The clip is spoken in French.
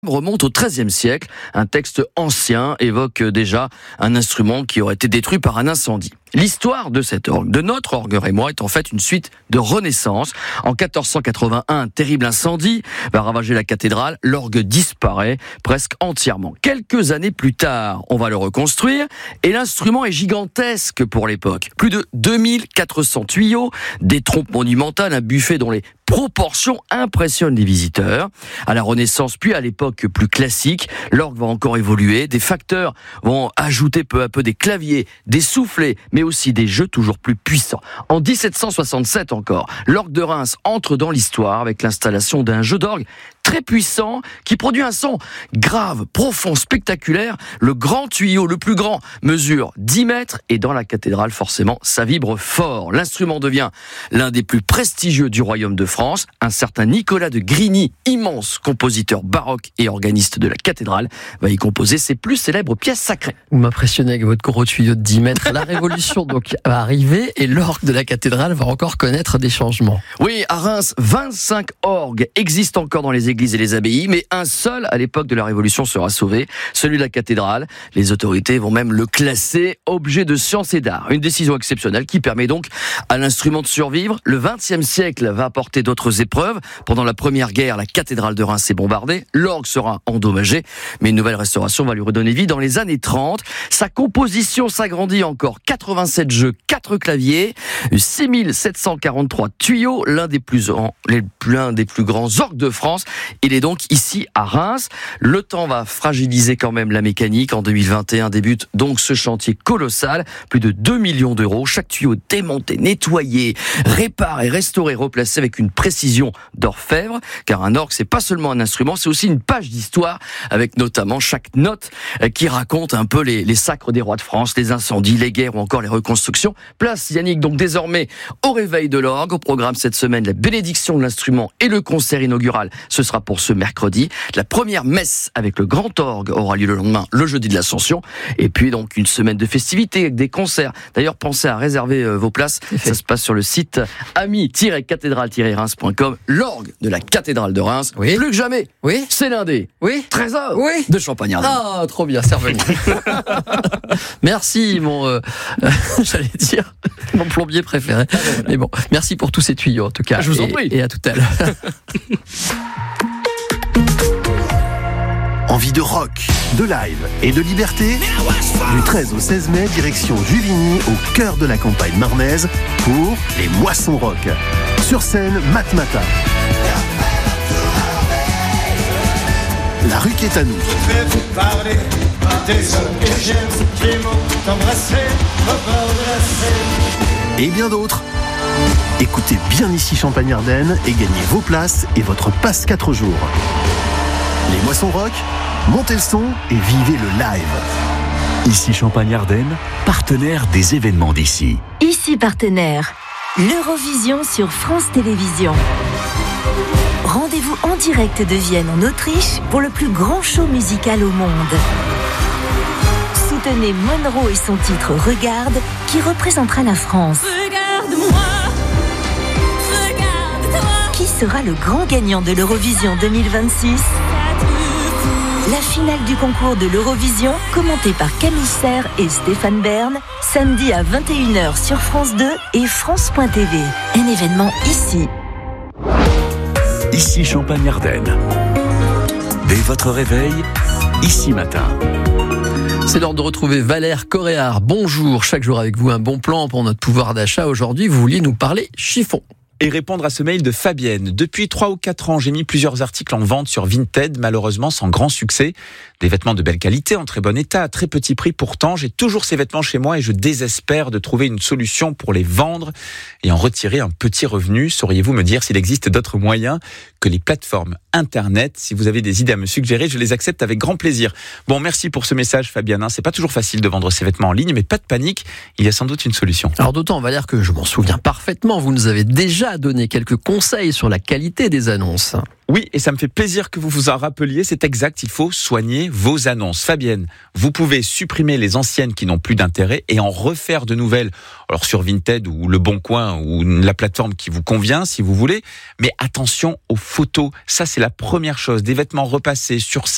remonte au XIIIe siècle. Un texte ancien évoque déjà un instrument qui aurait été détruit par un incendie. L'histoire de cet orgue, de notre orgue rémois, est en fait une suite de renaissance. En 1481, un terrible incendie va ravager la cathédrale. L'orgue disparaît presque entièrement. Quelques années plus tard, on va le reconstruire et l'instrument est gigantesque pour l'époque. Plus de 2400 tuyaux, des trompes monumentales, un buffet dont les proportions impressionnent les visiteurs. À la Renaissance, puis à l'époque plus classique, l'orgue va encore évoluer. Des facteurs vont ajouter peu à peu des claviers, des soufflets, mais aussi des jeux toujours plus puissants. En 1767 encore, l'orgue de Reims entre dans l'histoire avec l'installation d'un jeu d'orgue très puissant qui produit un son grave, profond, spectaculaire. Le grand tuyau, le plus grand, mesure 10 mètres et dans la cathédrale, forcément, ça vibre fort. L'instrument devient l'un des plus prestigieux du royaume de France. Un certain Nicolas de Grigny, immense compositeur baroque et organiste de la cathédrale, va y composer ses plus célèbres pièces sacrées. Vous m'impressionnez avec votre gros tuyau de 10 mètres. La Révolution donc va arriver et l'orgue de la cathédrale va encore connaître des changements. Oui, à Reims, 25 orgues existent encore dans les églises et les abbayes, mais un seul, à l'époque de la Révolution, sera sauvé, celui de la cathédrale. Les autorités vont même le classer objet de science et d'art. Une décision exceptionnelle qui permet donc à l'instrument de survivre. Le XXe siècle va apporter d'autres épreuves. Pendant la Première Guerre, la cathédrale de Reims est bombardée. L'orgue sera endommagé, mais une nouvelle restauration va lui redonner vie dans les années 30. Sa composition s'agrandit encore. 87 jeux, 4 claviers, 6743 tuyaux, l'un des plus grands orgues de France. Il est donc ici à Reims. Le temps va fragiliser quand même la mécanique. En 2021 débute donc ce chantier colossal. Plus de 2 millions d'euros. Chaque tuyau démonté, nettoyé, réparé, restauré, replacé avec une précision d'orfèvre. Car un orgue, c'est pas seulement un instrument, c'est aussi une page d'histoire avec notamment chaque note qui raconte un peu les sacres des rois de France, les incendies, les guerres ou encore les reconstructions. Place Yannick donc désormais au réveil de l'orgue. Au programme cette semaine, la bénédiction de l'instrument et le concert inaugural. Ce sera pour ce mercredi. La première messe avec le grand orgue aura lieu le lendemain, le jeudi de l'Ascension. Et puis donc une semaine de festivités avec des concerts. D'ailleurs, pensez à réserver vos places. Ça se passe sur le site ami-cathédrale-reims.com. L'orgue de la cathédrale de Reims. Oui. Plus que jamais. Oui. C'est l'un des trésors de Champagne-Ardenne. Ah, trop bien, c'est revenu. Merci, j'allais dire, mon plombier préféré. Mais bon, merci pour tous ces tuyaux, en tout cas. Je vous en prie. Et à tout à l'heure. Envie de rock, de live et de liberté? Du 13 au 16 mai, direction Juvigny, au cœur de la campagne marnaise, pour les Moissons Rock. Sur scène, Matmata. La rue qui est à nous. Et bien d'autres. Écoutez bien ici Champagne-Ardenne et gagnez vos places et votre passe 4 jours. Les Moissons Rock, montez le son et vivez le live. Ici Champagne-Ardenne, partenaire des événements d'ici. Ici partenaire, l'Eurovision sur France Télévisions. Rendez-vous en direct de Vienne en Autriche pour le plus grand show musical au monde. Soutenez Monroe et son titre Regarde qui représentera la France. Regarde-moi, regarde-toi. Qui sera le grand gagnant de l'Eurovision 2026 ? La finale du concours de l'Eurovision, commentée par Camille Serre et Stéphane Bern, samedi à 21h sur France 2 et France.tv. Un événement ici. Ici Champagne-Ardenne. Dès votre réveil, ici matin. C'est l'heure de retrouver Valère Coréard. Bonjour, chaque jour avec vous un bon plan pour notre pouvoir d'achat. Aujourd'hui, vous vouliez nous parler chiffon. Et répondre à ce mail de Fabienne. Depuis 3 ou 4 ans, j'ai mis plusieurs articles en vente sur Vinted, malheureusement sans grand succès. Des vêtements de belle qualité, en très bon état, à très petit prix. Pourtant, j'ai toujours ces vêtements chez moi et je désespère de trouver une solution pour les vendre et en retirer un petit revenu. Sauriez-vous me dire s'il existe d'autres moyens que les plateformes Internet? Si vous avez des idées à me suggérer, je les accepte avec grand plaisir. Bon, merci pour ce message, Fabienne. C'est pas toujours facile de vendre ses vêtements en ligne, mais pas de panique, il y a sans doute une solution. Alors d'autant, Valère, que je m'en souviens parfaitement. Vous nous avez déjà donné quelques conseils sur la qualité des annonces. Oui, et ça me fait plaisir que vous vous en rappeliez, c'est exact, il faut soigner vos annonces. Fabienne, vous pouvez supprimer les anciennes qui n'ont plus d'intérêt et en refaire de nouvelles, alors sur Vinted ou Le Bon Coin ou la plateforme qui vous convient si vous voulez, mais attention aux photos, ça c'est la première chose, des vêtements repassés sur